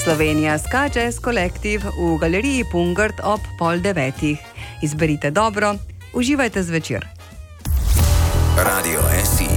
Slovenija Ska Jazz Collective v galeriji Pungart ob 8:30. Izberite dobro, uživajte zvečer. Radio SI.